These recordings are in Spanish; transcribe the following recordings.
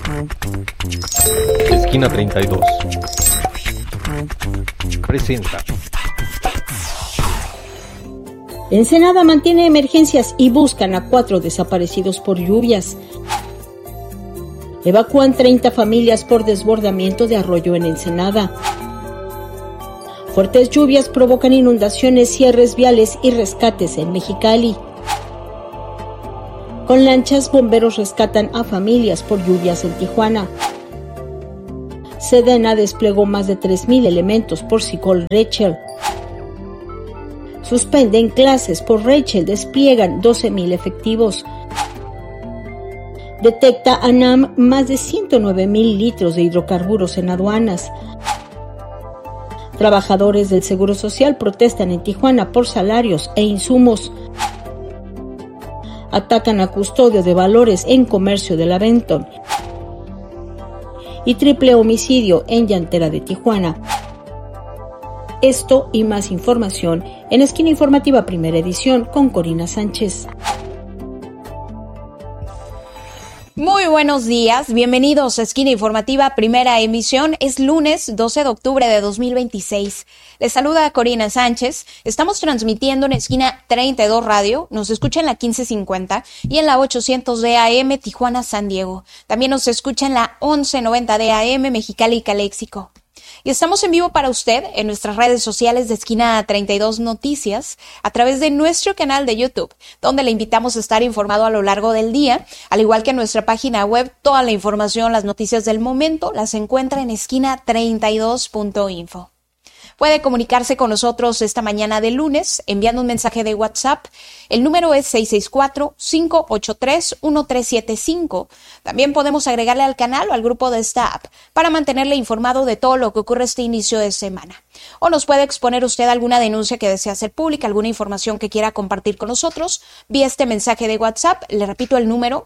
Esquina 32 presenta. Ensenada mantiene emergencias y buscan a 4 desaparecidos por lluvias. Evacúan 30 familias por desbordamiento de arroyo en Ensenada. Fuertes lluvias provocan inundaciones, cierres viales y rescates en Mexicali. Con lanchas, bomberos rescatan a familias por lluvias en Tijuana. Sedena desplegó más de 3,000 elementos por ciclón Rachel. Suspenden clases por Rachel, despliegan 12,000 efectivos. Detecta ANAM más de 109,000 litros de hidrocarburos en aduanas. Trabajadores del Seguro Social protestan en Tijuana por salarios e insumos. Atacan a custodio de valores en comercio de la Benton. Y triple homicidio en Llantera de Tijuana. Esto y más información en Esquina Informativa Primera Edición con Corina Sánchez. Muy buenos días, bienvenidos a Esquina Informativa Primera Emisión. Es lunes 12 de octubre de 2026. Les saluda Corina Sánchez. Estamos transmitiendo en Esquina 32 Radio. Nos escucha en la 1550 y en la 800 de AM Tijuana, San Diego. También nos escucha en la 1190 de AM Mexicali, Caléxico. Y estamos en vivo para usted en nuestras redes sociales de Esquina 32 Noticias a través de nuestro canal de YouTube, donde le invitamos a estar informado a lo largo del día, al igual que en nuestra página web. Toda la información, las noticias del momento las encuentra en esquina32.info. Puede comunicarse con nosotros esta mañana de lunes enviando un mensaje de WhatsApp. El número es 664-583-1375. También podemos agregarle al canal o al grupo de esta app para mantenerle informado de todo lo que ocurre este inicio de semana. O nos puede exponer usted alguna denuncia que desea hacer pública, alguna información que quiera compartir con nosotros vía este mensaje de WhatsApp. Le repito el número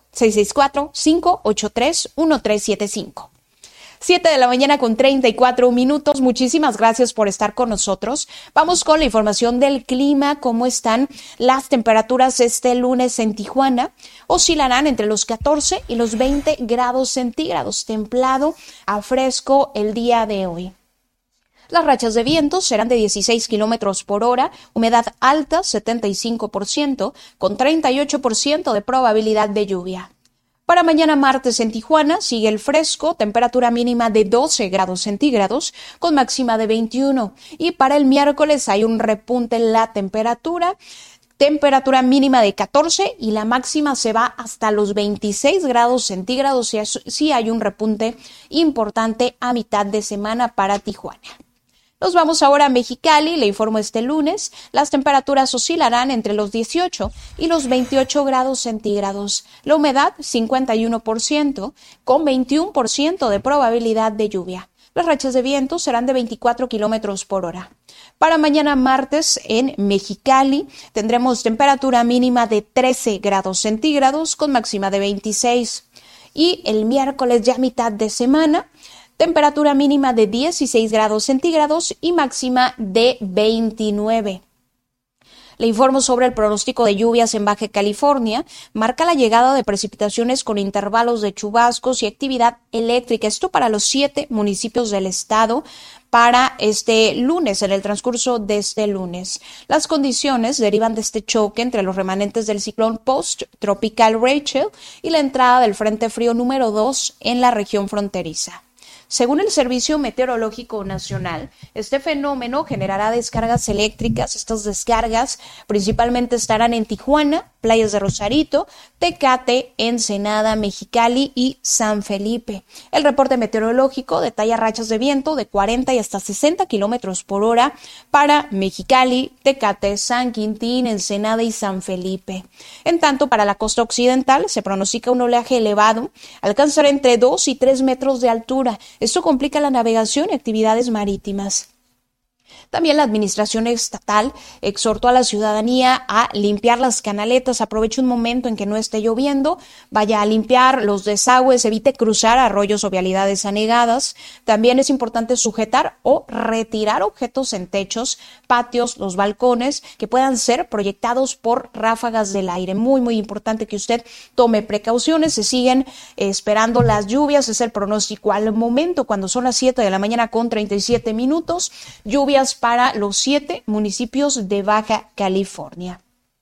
664-583-1375. 7 de la mañana con 34 minutos. Muchísimas gracias por estar con nosotros. Vamos con la información del clima. ¿Cómo están las temperaturas este lunes en Tijuana? Oscilarán entre los 14 y los 20 grados centígrados. Templado a fresco el día de hoy. Las rachas de viento serán de 16 kilómetros por hora, humedad alta 75%, con 38% de probabilidad de lluvia. Para mañana martes en Tijuana sigue el fresco, temperatura mínima de 12 grados centígrados con máxima de 21. Y para el miércoles hay un repunte en la temperatura mínima de 14 y la máxima se va hasta los 26 grados centígrados. Sí hay un repunte importante a mitad de semana para Tijuana. Nos vamos ahora a Mexicali. Le informo este lunes. Las temperaturas oscilarán entre los 18 y los 28 grados centígrados. La humedad 51% con 21% de probabilidad de lluvia. Las rachas de viento serán de 24 kilómetros por hora. Para mañana martes en Mexicali tendremos temperatura mínima de 13 grados centígrados con máxima de 26. Y el miércoles ya mitad de semana, temperatura mínima de 16 grados centígrados y máxima de 29. Le informo sobre el pronóstico de lluvias en Baja California. Marca la llegada de precipitaciones con intervalos de chubascos y actividad eléctrica. Esto para los 7 municipios del estado para este lunes, en el transcurso de este lunes. Las condiciones derivan de este choque entre los remanentes del ciclón post-tropical Rachel y la entrada del Frente Frío número 2 en la región fronteriza. Según el Servicio Meteorológico Nacional, este fenómeno generará descargas eléctricas. Estas descargas principalmente estarán en Tijuana, playas de Rosarito, Tecate, Ensenada, Mexicali y San Felipe. El reporte meteorológico detalla rachas de viento de 40 y hasta 60 kilómetros por hora para Mexicali, Tecate, San Quintín, Ensenada y San Felipe. En tanto, para la costa occidental se pronostica un oleaje elevado, alcanzará entre 2 y 3 metros de altura. Esto complica la navegación y actividades marítimas. También la administración estatal exhortó a la ciudadanía a limpiar las canaletas. Aproveche un momento en que no esté lloviendo, vaya a limpiar los desagües, evite cruzar arroyos o vialidades anegadas. También es importante sujetar o retirar objetos en techos, patios, los balcones que puedan ser proyectados por ráfagas del aire. Muy, muy importante que usted tome precauciones. Se siguen esperando las lluvias, es el pronóstico al momento cuando son las 7 de la mañana con 37 minutos. Lluvias para los 7 municipios de Baja California.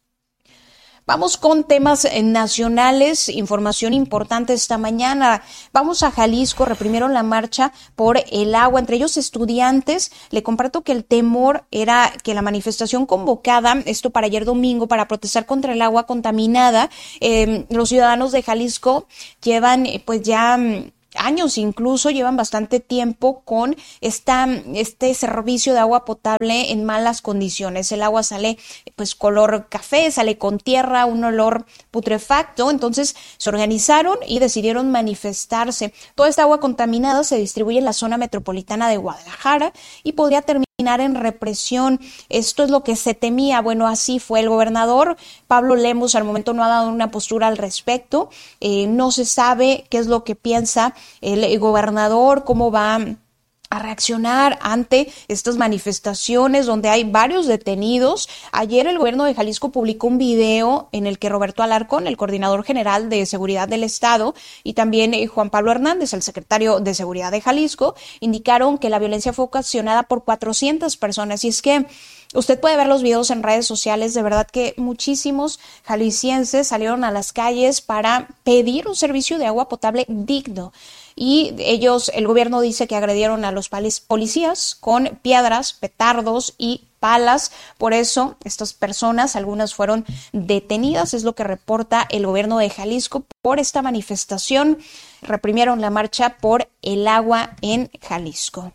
Vamos con temas nacionales, información importante esta mañana. Vamos a Jalisco, reprimieron la marcha por el agua, entre ellos estudiantes. Le comparto que el temor era que la manifestación convocada, esto para ayer domingo, para protestar contra el agua contaminada, los ciudadanos de Jalisco llevan pues ya años, incluso llevan bastante tiempo con este servicio de agua potable en malas condiciones. El agua sale pues color café, sale con tierra, un olor putrefacto. Entonces se organizaron y decidieron manifestarse. Toda esta agua contaminada se distribuye en la zona metropolitana de Guadalajara y podría terminar en represión. Esto es lo que se temía. Bueno, así fue. El gobernador Pablo Lemus al momento no ha dado una postura al respecto. No se sabe qué es lo que piensa el gobernador, cómo va a reaccionar ante estas manifestaciones donde hay varios detenidos. Ayer el gobierno de Jalisco publicó un video en el que Roberto Alarcón, el coordinador general de seguridad del estado, y también Juan Pablo Hernández, el secretario de seguridad de Jalisco, indicaron que la violencia fue ocasionada por 400 personas. Y es que usted puede ver los videos en redes sociales, de verdad que muchísimos jaliscienses salieron a las calles para pedir un servicio de agua potable digno. Y el gobierno dice que agredieron a los policías con piedras, petardos y palas. Por eso estas personas, algunas fueron detenidas, es lo que reporta el gobierno de Jalisco por esta manifestación. Reprimieron la marcha por el agua en Jalisco.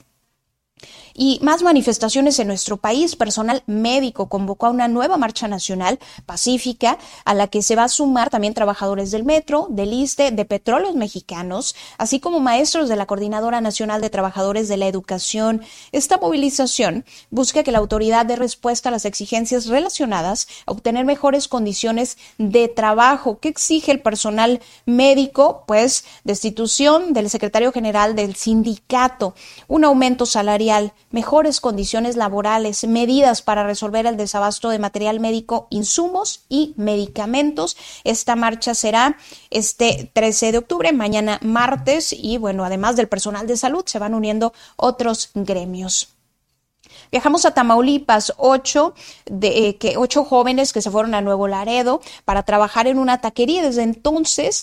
Y más manifestaciones en nuestro país. Personal médico convocó a una nueva marcha nacional pacífica a la que se va a sumar también trabajadores del Metro, del ISSSTE, de Petróleos Mexicanos, así como maestros de la Coordinadora Nacional de Trabajadores de la Educación. Esta movilización busca que la autoridad dé respuesta a las exigencias relacionadas a obtener mejores condiciones de trabajo. ¿Qué exige el personal médico? Pues destitución del secretario general del sindicato, un aumento salarial, mejores condiciones laborales, medidas para resolver el desabasto de material médico, insumos y medicamentos. Esta marcha será este 13 de octubre, mañana martes, y bueno, además del personal de salud, se van uniendo otros gremios. Viajamos a Tamaulipas, 8 jóvenes que se fueron a Nuevo Laredo para trabajar en una taquería. Desde entonces,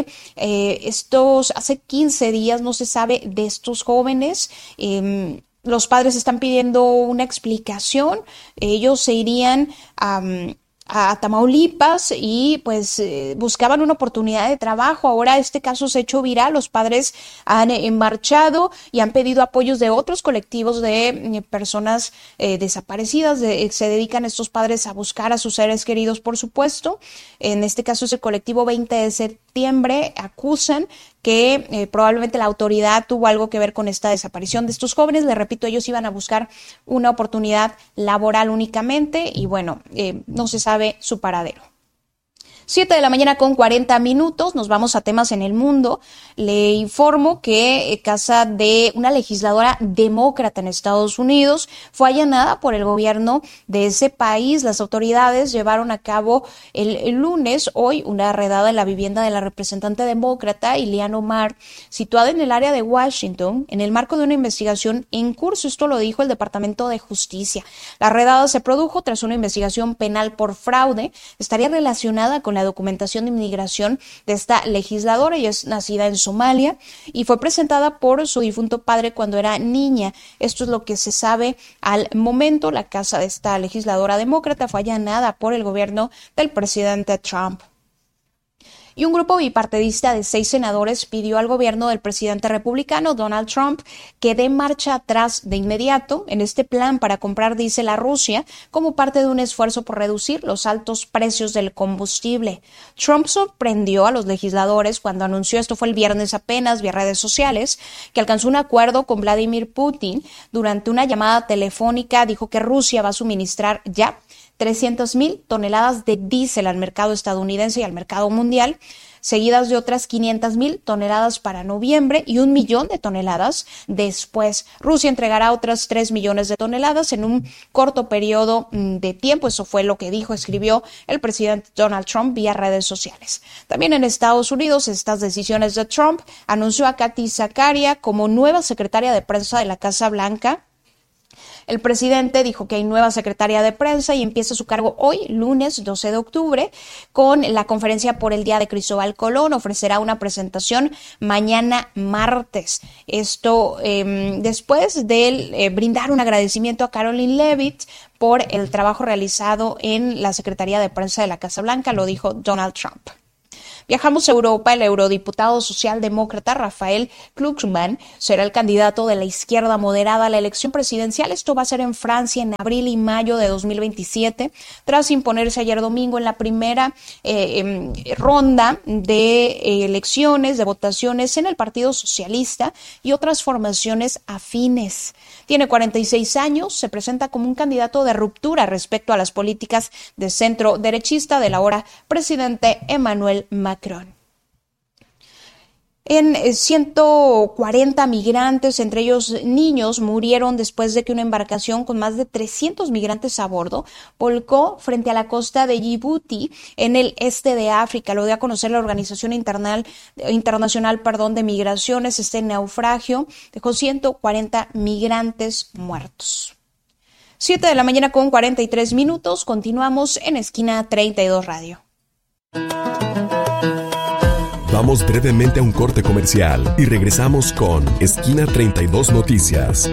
hace 15 días no se sabe de estos jóvenes. Los padres están pidiendo una explicación. Ellos se irían a Tamaulipas y pues buscaban una oportunidad de trabajo. Ahora este caso se ha hecho viral. Los padres han marchado y han pedido apoyos de otros colectivos de personas desaparecidas. Se dedican estos padres a buscar a sus seres queridos, por supuesto. En este caso es el colectivo 20 de septiembre. Acusan que probablemente la autoridad tuvo algo que ver con esta desaparición de estos jóvenes. Les repito, ellos iban a buscar una oportunidad laboral únicamente y bueno, no se sabe su paradero. 7 de la mañana con 40 minutos, nos vamos a temas en el mundo. Le informo que casa de una legisladora demócrata en Estados Unidos fue allanada por el gobierno de ese país. Las autoridades llevaron a cabo el lunes, hoy, una redada en la vivienda de la representante demócrata Ilhan Omar, situada en el área de Washington, en el marco de una investigación en curso. Esto lo dijo el Departamento de Justicia. La redada se produjo tras una investigación penal por fraude. Estaría relacionada con la documentación de inmigración de esta legisladora. Ella es nacida en Somalia y fue presentada por su difunto padre cuando era niña. Esto es lo que se sabe al momento. La casa de esta legisladora demócrata fue allanada por el gobierno del presidente Trump. Y un grupo bipartidista de 6 senadores pidió al gobierno del presidente republicano Donald Trump que dé marcha atrás de inmediato en este plan para comprar diésel a Rusia como parte de un esfuerzo por reducir los altos precios del combustible. Trump sorprendió a los legisladores cuando anunció, esto fue el viernes apenas, vía redes sociales, que alcanzó un acuerdo con Vladimir Putin. Durante una llamada telefónica dijo que Rusia va a suministrar ya 300,000 toneladas de diésel al mercado estadounidense y al mercado mundial, seguidas de otras 500,000 toneladas para noviembre y 1 millón de toneladas después. Rusia entregará otras 3 millones de toneladas en un corto periodo de tiempo. Eso fue lo que escribió el presidente Donald Trump vía redes sociales. También en Estados Unidos, estas decisiones de Trump anunció a Kathy Zakaria como nueva secretaria de prensa de la Casa Blanca. El presidente dijo que hay nueva secretaria de prensa y empieza su cargo hoy, lunes 12 de octubre, con la conferencia por el Día de Cristóbal Colón. Ofrecerá una presentación mañana martes. Esto después de brindar un agradecimiento a Caroline Leavitt por el trabajo realizado en la Secretaría de Prensa de la Casa Blanca, lo dijo Donald Trump. Viajamos a Europa. El eurodiputado socialdemócrata Rafael Glucksmann será el candidato de la izquierda moderada a la elección presidencial. Esto va a ser en Francia en abril y mayo de 2027, tras imponerse ayer domingo en la primera ronda de elecciones, de votaciones en el Partido Socialista y otras formaciones afines. Tiene 46 años, se presenta como un candidato de ruptura respecto a las políticas de centro derechista del ahora presidente Emmanuel Macron. En 140 migrantes, entre ellos niños, murieron después de que una embarcación con más de 300 migrantes a bordo volcó frente a la costa de Djibouti, en el este de África. Lo dio a conocer la Organización Internacional de Migraciones. Este naufragio dejó 140 migrantes muertos. 7 de la mañana con 43 minutos. Continuamos en Esquina 32 Radio. Vamos brevemente a un corte comercial y regresamos con Esquina 32 Noticias.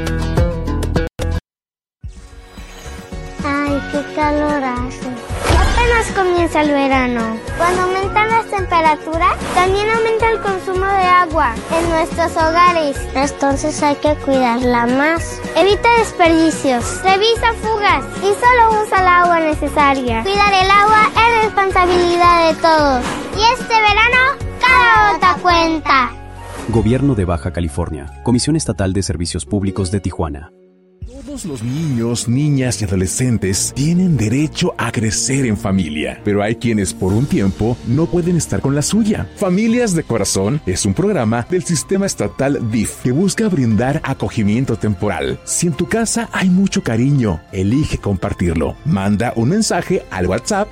Ay, qué calor hace. Apenas comienza el verano. Cuando aumentan las temperaturas, también aumenta el consumo de agua en nuestros hogares. Entonces hay que cuidarla más. Evita desperdicios, revisa fugas y solo usa el agua necesaria. Cuidar el agua es responsabilidad de todos. Y este verano, cada gota cuenta. Gobierno de Baja California, Comisión Estatal de Servicios Públicos de Tijuana. Todos los niños, niñas y adolescentes tienen derecho a crecer en familia, pero hay quienes por un tiempo no pueden estar con la suya. Familias de Corazón es un programa del Sistema Estatal DIF que busca brindar acogimiento temporal. Si en tu casa hay mucho cariño, elige compartirlo. Manda un mensaje al WhatsApp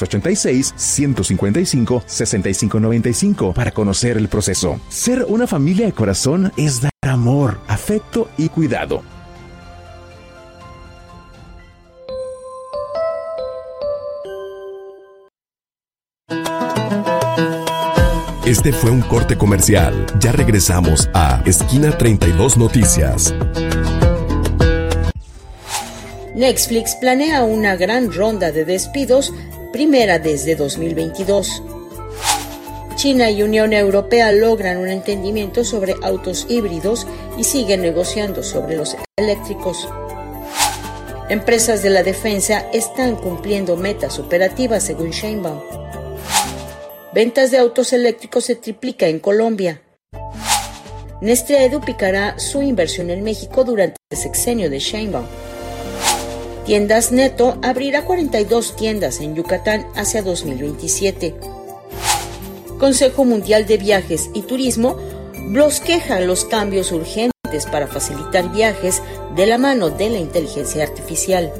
686-155-6595 para conocer el proceso. Ser una familia de corazón es dar amor, afecto y cuidado. Este fue un corte comercial. Ya regresamos a Esquina 32 Noticias. Netflix planea una gran ronda de despidos, primera desde 2022. China y Unión Europea logran un entendimiento sobre autos híbridos y siguen negociando sobre los eléctricos. Empresas de la defensa están cumpliendo metas operativas según Sheinbaum. Ventas de autos eléctricos se triplica en Colombia. Nestlé duplicará su inversión en México durante el sexenio de Sheinbaum. Tiendas Neto abrirá 42 tiendas en Yucatán hacia 2027. Consejo Mundial de Viajes y Turismo bosqueja los cambios urgentes para facilitar viajes de la mano de la inteligencia artificial.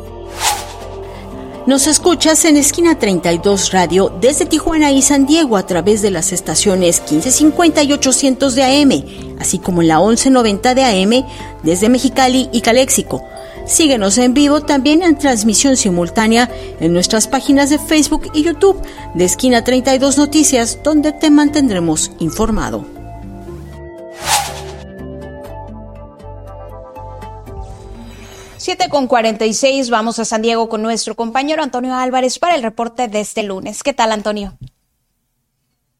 Nos escuchas en Esquina 32 Radio desde Tijuana y San Diego a través de las estaciones 1550 y 800 de AM, así como en la 1190 de AM desde Mexicali y Caléxico. Síguenos en vivo también en transmisión simultánea en nuestras páginas de Facebook y YouTube de Esquina 32 Noticias, donde te mantendremos informado. Con 46, vamos a San Diego con nuestro compañero Antonio Álvarez para el reporte de este lunes. ¿Qué tal, Antonio?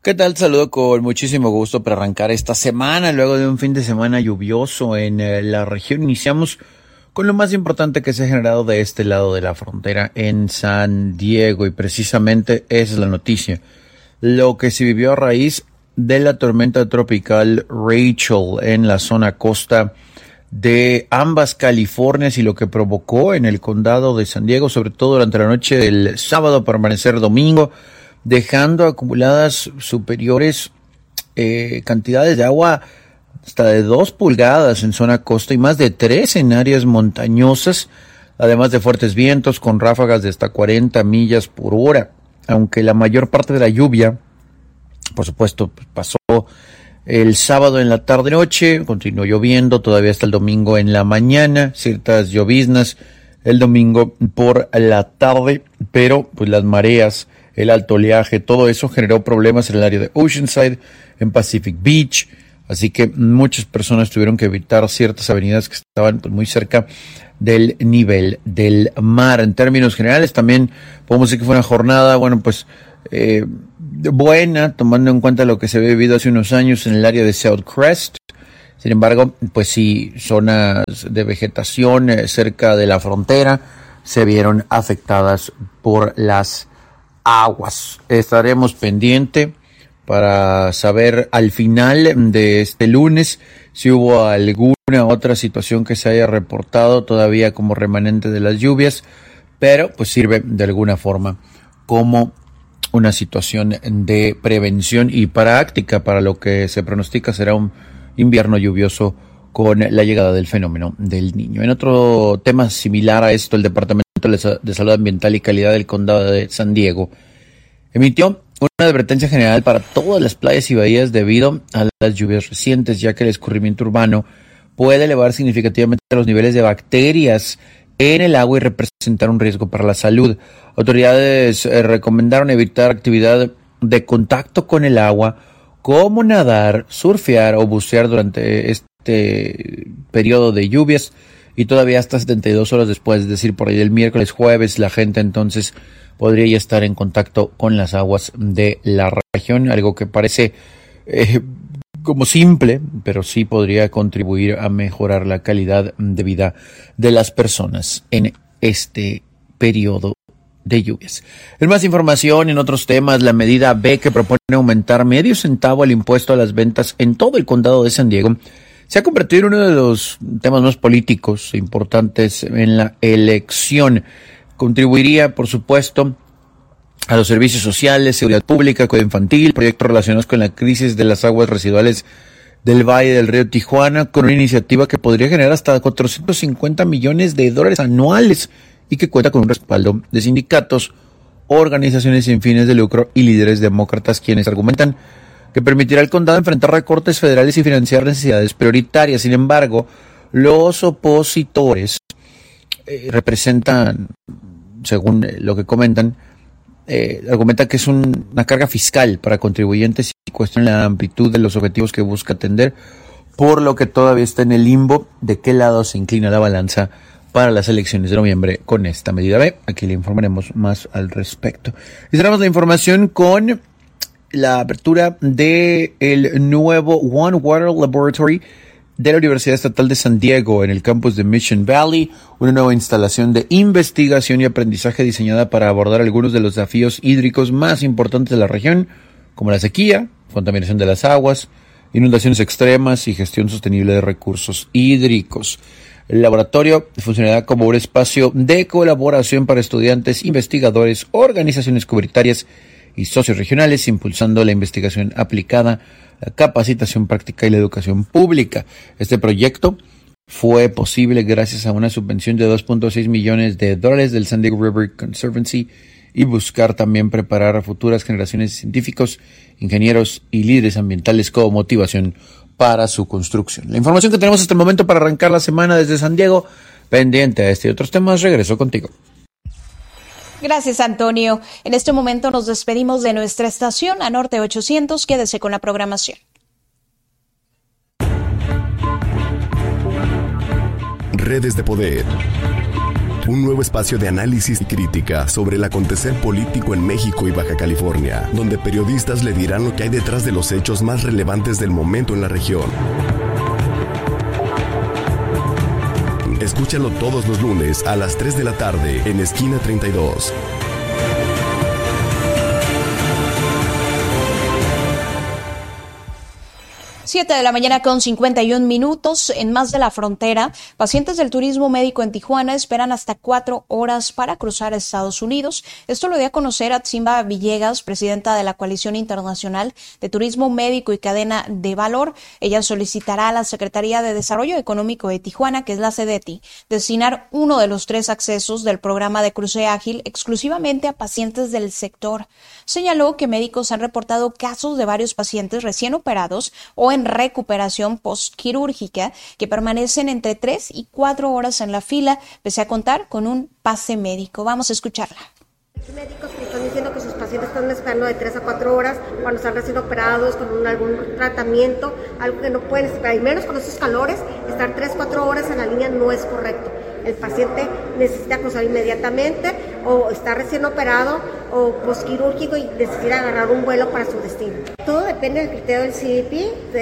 ¿Qué tal? Saludo con muchísimo gusto para arrancar esta semana. Luego de un fin de semana lluvioso en la región, iniciamos con lo más importante que se ha generado de este lado de la frontera en San Diego. Y precisamente esa es la noticia. Lo que se vivió a raíz de la tormenta tropical Rachel en la zona costa de ambas Californias y lo que provocó en el condado de San Diego, sobre todo durante la noche del sábado para amanecer domingo, dejando acumuladas superiores cantidades de agua hasta de 2 pulgadas en zona costa y más de 3 en áreas montañosas, además de fuertes vientos con ráfagas de hasta 40 millas por hora. Aunque la mayor parte de la lluvia, por supuesto, pasó el sábado en la tarde-noche, continuó lloviendo todavía hasta el domingo en la mañana, ciertas lloviznas el domingo por la tarde, pero pues las mareas, el alto oleaje, todo eso generó problemas en el área de Oceanside, en Pacific Beach, así que muchas personas tuvieron que evitar ciertas avenidas que estaban pues muy cerca del nivel del mar. En términos generales también podemos decir que fue una jornada, buena, tomando en cuenta lo que se había vivido hace unos años en el área de South Crest. Sin embargo, pues sí, zonas de vegetación cerca de la frontera se vieron afectadas por las aguas. Estaremos pendiente para saber al final de este lunes si hubo alguna otra situación que se haya reportado todavía como remanente de las lluvias, pero pues sirve de alguna forma como una situación de prevención y práctica para lo que se pronostica será un invierno lluvioso con la llegada del fenómeno del Niño. En otro tema similar a esto, el Departamento de Salud Ambiental y Calidad del Condado de San Diego emitió una advertencia general para todas las playas y bahías debido a las lluvias recientes, ya que el escurrimiento urbano puede elevar significativamente los niveles de bacterias en el agua y representar un riesgo para la salud. Autoridades recomendaron evitar actividad de contacto con el agua, como nadar, surfear o bucear durante este periodo de lluvias y todavía hasta 72 horas después, es decir, por ahí el miércoles, jueves, la gente entonces podría ya estar en contacto con las aguas de la región, algo que parece como simple, pero sí podría contribuir a mejorar la calidad de vida de las personas en este periodo de lluvias. En más información, en otros temas, la medida B que propone aumentar medio centavo al impuesto a las ventas en todo el condado de San Diego se ha convertido en uno de los temas más políticos e importantes en la elección. Contribuiría, por supuesto, a los servicios sociales, seguridad pública, cuidado infantil, proyectos relacionados con la crisis de las aguas residuales del Valle del Río Tijuana, con una iniciativa que podría generar hasta $450 millones anuales y que cuenta con un respaldo de sindicatos, organizaciones sin fines de lucro y líderes demócratas, quienes argumentan que permitirá al condado enfrentar recortes federales y financiar necesidades prioritarias. Sin embargo, los opositores representan, según lo que comentan, argumenta que es una carga fiscal para contribuyentes y cuestiona la amplitud de los objetivos que busca atender, por lo que todavía está en el limbo de qué lado se inclina la balanza para las elecciones de noviembre con esta medida B. Aquí le informaremos más al respecto. Y cerramos la información con la apertura de el nuevo One Water Laboratory de la Universidad Estatal de San Diego en el campus de Mission Valley, una nueva instalación de investigación y aprendizaje diseñada para abordar algunos de los desafíos hídricos más importantes de la región, como la sequía, contaminación de las aguas, inundaciones extremas y gestión sostenible de recursos hídricos. El laboratorio funcionará como un espacio de colaboración para estudiantes, investigadores, organizaciones comunitarias y socios regionales, impulsando la investigación aplicada, la capacitación práctica y la educación pública. Este proyecto fue posible gracias a una subvención de $2.6 millones del San Diego River Conservancy y buscar también preparar a futuras generaciones de científicos, ingenieros y líderes ambientales como motivación para su construcción. La información que tenemos hasta el momento para arrancar la semana desde San Diego, pendiente a este y otros temas, regreso contigo. Gracias, Antonio. En este momento nos despedimos de nuestra estación a Norte 800. Quédese con la programación. Redes de poder. Un nuevo espacio de análisis y crítica sobre el acontecer político en México y Baja California, donde periodistas le dirán lo que hay detrás de los hechos más relevantes del momento en la región. Escúchalo todos los lunes a las 3 de la tarde en Esquina 32. Siete de la mañana con 51 minutos. En Más de la Frontera, pacientes del turismo médico en Tijuana esperan hasta 4 horas para cruzar a Estados Unidos. Esto lo dio a conocer Atzimba Villegas, presidenta de la Coalición Internacional de Turismo Médico y Cadena de Valor. Ella solicitará a la Secretaría de Desarrollo Económico de Tijuana, que es la CEDETI, destinar uno de los 3 accesos del programa de cruce ágil exclusivamente a pacientes del sector. Señaló que médicos han reportado casos de varios pacientes recién operados o en recuperación postquirúrgica que permanecen entre 3 y 4 horas en la fila, pese a contar con un pase médico. Vamos a escucharla. Hay médicos que están diciendo que sus pacientes están esperando de 3 a 4 horas cuando están recién operados con algún tratamiento, algo que no pueden esperar, y menos con esos calores, estar 3 a 4 horas en la línea no es correcto. El paciente necesita cruzar inmediatamente o está recién operado o postquirúrgico y necesita agarrar un vuelo para su destino. Todo depende del criterio del CBP,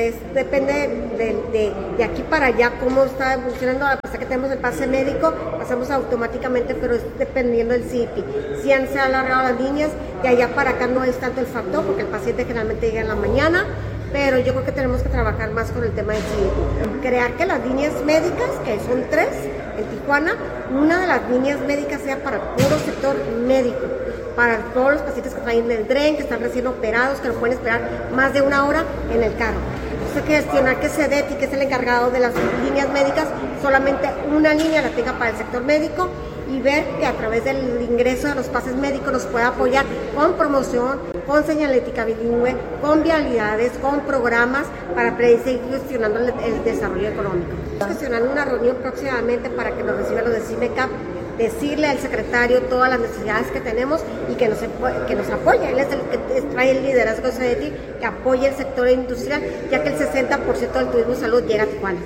depende de aquí para allá cómo está evolucionando. A pesar que tenemos el pase médico, pasamos automáticamente, pero es dependiendo del CBP. Si se han alargado las líneas, de allá para acá no es tanto el factor, porque el paciente generalmente llega en la mañana, pero yo creo que tenemos que trabajar más con el tema del CBP. Crear que las líneas médicas, que son 3 en Tijuana, una de las líneas médicas sea para puro sector médico, para todos los pacientes que traen el tren, que están recién operados, que no pueden esperar más de 1 hora en el carro. Entonces hay que gestionar que CEDETI, que es el encargado de las líneas médicas, solamente una línea la tenga para el sector médico, y ver que a través del ingreso de los pases médicos nos pueda apoyar con promoción, con señalética bilingüe, con vialidades, con programas para seguir gestionando el desarrollo económico. Estamos gestionando una reunión próximamente para que nos reciban los de CIMECAP, decirle al secretario todas las necesidades que tenemos y que nos apoye. Él es el que trae el liderazgo de CEDETI, que apoye el sector industrial, ya que el 60% del turismo de salud llega a Tijuana.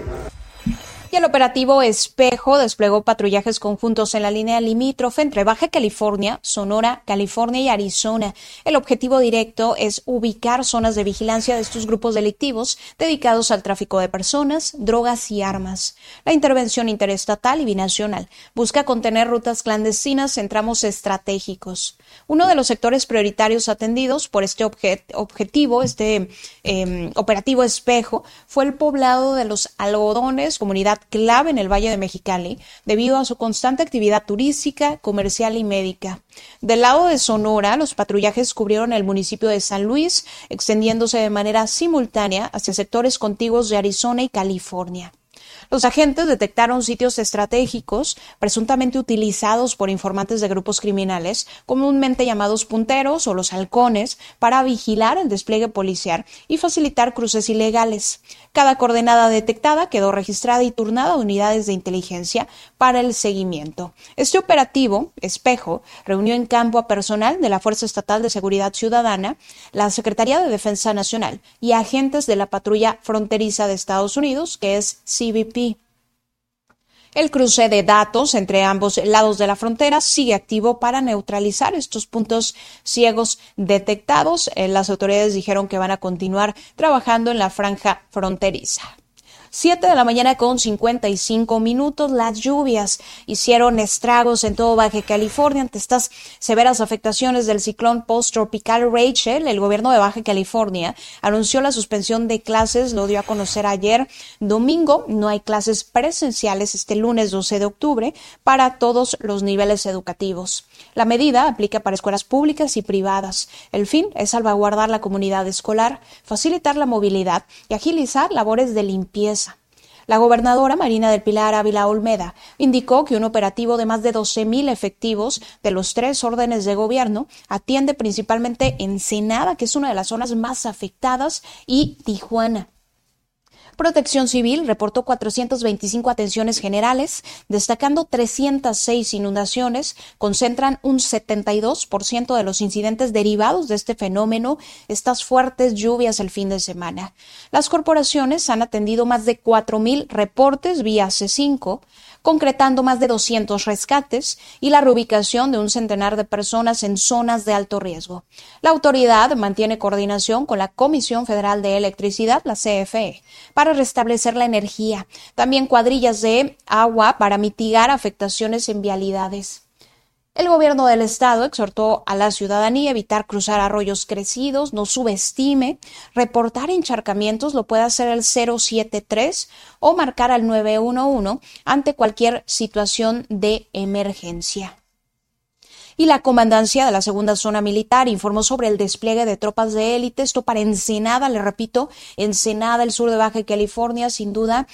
Y el operativo Espejo desplegó patrullajes conjuntos en la línea limítrofe entre Baja California, Sonora, California y Arizona. El objetivo directo es ubicar zonas de vigilancia de estos grupos delictivos dedicados al tráfico de personas, drogas y armas. La intervención interestatal y binacional busca contener rutas clandestinas en tramos estratégicos. Uno de los sectores prioritarios atendidos por este operativo Espejo, fue el poblado de Los Algodones, comunidad clave en el Valle de Mexicali, debido a su constante actividad turística, comercial y médica. Del lado de Sonora, los patrullajes cubrieron el municipio de San Luis, extendiéndose de manera simultánea hacia sectores contiguos de Arizona y California. Los agentes detectaron sitios estratégicos presuntamente utilizados por informantes de grupos criminales, comúnmente llamados punteros o los halcones, para vigilar el despliegue policial y facilitar cruces ilegales. Cada coordenada detectada quedó registrada y turnada a unidades de inteligencia para el seguimiento. Este operativo, Espejo, reunió en campo a personal de la Fuerza Estatal de Seguridad Ciudadana, la Secretaría de Defensa Nacional y agentes de la Patrulla Fronteriza de Estados Unidos, que es CBP. El cruce de datos entre ambos lados de la frontera sigue activo para neutralizar estos puntos ciegos detectados. Las autoridades dijeron que van a continuar trabajando en la franja fronteriza. 7 de la mañana con 55 minutos. Las lluvias hicieron estragos en todo Baja California ante estas severas afectaciones del ciclón posttropical Rachel. El gobierno de Baja California anunció la suspensión de clases, lo dio a conocer ayer domingo. No hay clases presenciales este lunes 12 de octubre para todos los niveles educativos. La medida aplica para escuelas públicas y privadas. El fin es salvaguardar la comunidad escolar, facilitar la movilidad y agilizar labores de limpieza. La gobernadora Marina del Pilar Ávila Olmeda indicó que un operativo de más de 12,000 efectivos de los 3 órdenes de gobierno atiende principalmente Ensenada, que es una de las zonas más afectadas, y Tijuana. Protección Civil reportó 425 atenciones generales, destacando 306 inundaciones, concentran un 72% de los incidentes derivados de este fenómeno, estas fuertes lluvias el fin de semana. Las corporaciones han atendido más de 4,000 reportes vía C5, concretando más de 200 rescates y la reubicación de un centenar de personas en zonas de alto riesgo. La autoridad mantiene coordinación con la Comisión Federal de Electricidad, la CFE, para restablecer la energía, también cuadrillas de agua para mitigar afectaciones en vialidades. El gobierno del estado exhortó a la ciudadanía a evitar cruzar arroyos crecidos, no subestime, reportar encharcamientos lo puede hacer el 073 o marcar al 911 ante cualquier situación de emergencia. Y la comandancia de la segunda zona militar informó sobre el despliegue de tropas de élite, esto para Ensenada, le repito, Ensenada, el sur de Baja California, sin duda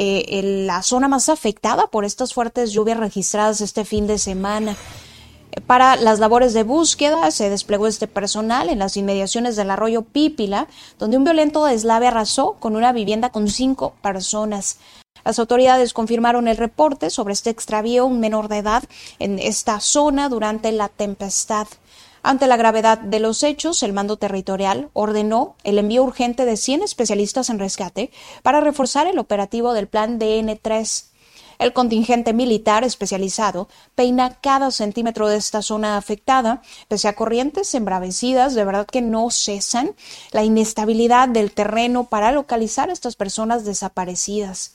la zona más afectada por estas fuertes lluvias registradas este fin de semana. Para las labores de búsqueda se desplegó este personal en las inmediaciones del arroyo Pípila, donde un violento deslave arrasó con una vivienda con 5 personas. Las autoridades confirmaron el reporte sobre este extravío, un menor de edad, en esta zona durante la tempestad. Ante la gravedad de los hechos, el mando territorial ordenó el envío urgente de 100 especialistas en rescate para reforzar el operativo del Plan DN3. El contingente militar especializado peina cada centímetro de esta zona afectada, pese a corrientes embravecidas, de verdad que no cesan, la inestabilidad del terreno para localizar a estas personas desaparecidas.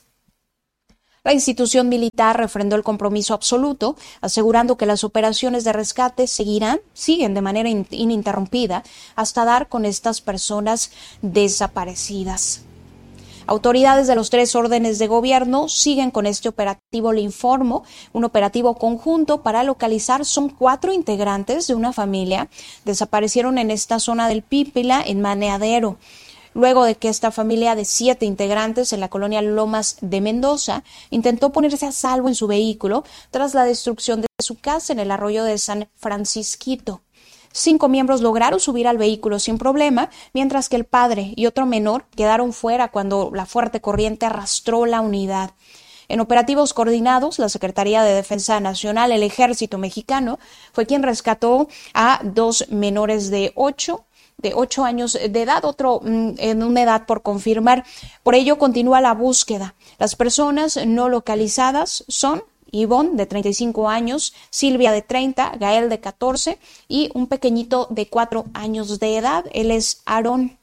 La institución militar refrendó el compromiso absoluto, asegurando que las operaciones de rescate siguen de manera ininterrumpida hasta dar con estas personas desaparecidas. Autoridades de los 3 órdenes de gobierno siguen con este operativo, le informo, un operativo conjunto para localizar, son 4 integrantes de una familia, desaparecieron en esta zona del Pípila, en Maneadero. Luego de que esta familia de 7 integrantes en la colonia Lomas de Mendoza intentó ponerse a salvo en su vehículo tras la destrucción de su casa en el arroyo de San Francisquito. 5 miembros lograron subir al vehículo sin problema, mientras que el padre y otro menor quedaron fuera cuando la fuerte corriente arrastró la unidad. En operativos coordinados, la Secretaría de Defensa Nacional, el Ejército Mexicano, fue quien rescató a 2 menores de 8 años de edad, otro en una edad por confirmar. Por ello, continúa la búsqueda. Las personas no localizadas son Ivonne, de 35 años, Silvia, de 30, Gael, de 14 y un pequeñito de 4 años de edad. Él es Aarón.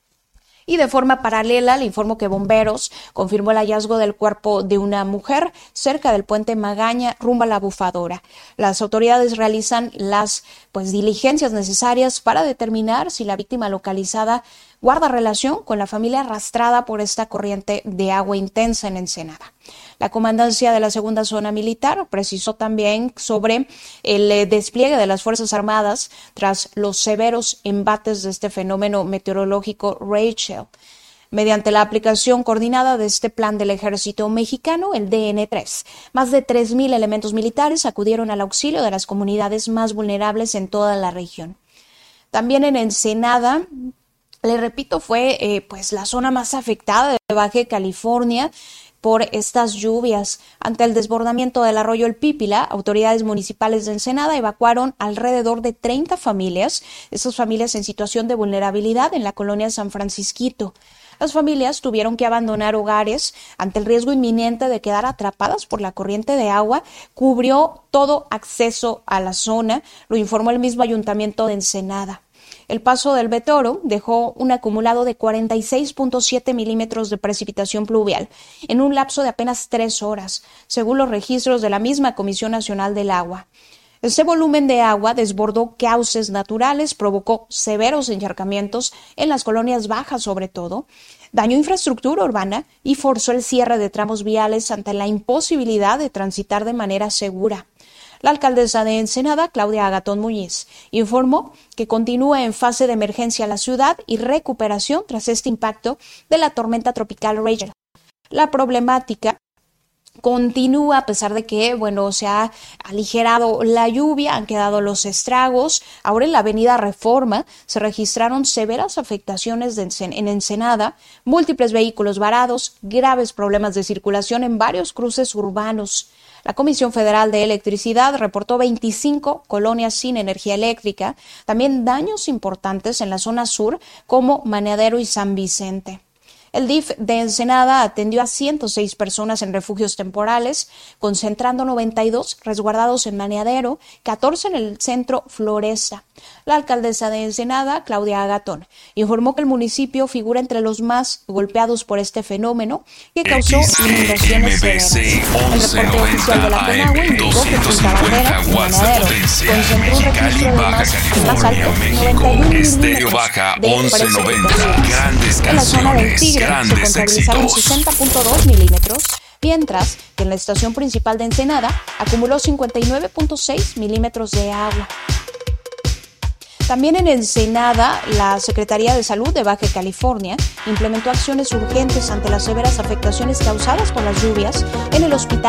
Y de forma paralela, le informo que bomberos confirmó el hallazgo del cuerpo de una mujer cerca del puente Magaña rumbo a la Bufadora. Las autoridades realizan las diligencias necesarias para determinar si la víctima localizada guarda relación con la familia arrastrada por esta corriente de agua intensa en Ensenada. La comandancia de la segunda zona militar precisó también sobre el despliegue de las Fuerzas Armadas tras los severos embates de este fenómeno meteorológico Rachel. Mediante la aplicación coordinada de este plan del Ejército Mexicano, el DN3, más de 3,000 elementos militares acudieron al auxilio de las comunidades más vulnerables en toda la región. También en Ensenada, le repito, fue la zona más afectada de Baja California por estas lluvias. Ante el desbordamiento del arroyo El Pípila, autoridades municipales de Ensenada evacuaron alrededor de 30 familias, esas familias en situación de vulnerabilidad en la colonia San Francisquito. Las familias tuvieron que abandonar hogares ante el riesgo inminente de quedar atrapadas por la corriente de agua. Cubrió todo acceso a la zona, lo informó el mismo ayuntamiento de Ensenada. El paso del Betoro dejó un acumulado de 46.7 milímetros de precipitación pluvial en un lapso de apenas 3 horas, según los registros de la misma Comisión Nacional del Agua. Este volumen de agua desbordó cauces naturales, provocó severos encharcamientos en las colonias bajas sobre todo, dañó infraestructura urbana y forzó el cierre de tramos viales ante la imposibilidad de transitar de manera segura. La alcaldesa de Ensenada, Claudia Agatón Muñiz, informó que continúa en fase de emergencia la ciudad y recuperación tras este impacto de la tormenta tropical Rachel. La problemática continúa a pesar de que, se ha aligerado la lluvia, han quedado los estragos. Ahora en la avenida Reforma se registraron severas afectaciones en Ensenada, múltiples vehículos varados, graves problemas de circulación en varios cruces urbanos. La Comisión Federal de Electricidad reportó 25 colonias sin energía eléctrica, también daños importantes en la zona sur como Maneadero y San Vicente. El DIF de Ensenada atendió a 106 personas en refugios temporales, concentrando 92 resguardados en Maneadero, 14 en el centro Floresta. La alcaldesa de Ensenada, Claudia Agatón, informó que el municipio figura entre los más golpeados por este fenómeno que causó inundaciones severas. El reporte oficial de la Conagua indicó que Punta Bandera y Maneadero concentró un registro de más alto, 91 milímetros de precipitaciones. En la zona del Tigre se contabilizaron 60.2 milímetros, mientras que en la estación principal de Ensenada acumuló 59.6 milímetros de agua. También en Ensenada, la Secretaría de Salud de Baja California implementó acciones urgentes ante las severas afectaciones causadas por las lluvias en el hospital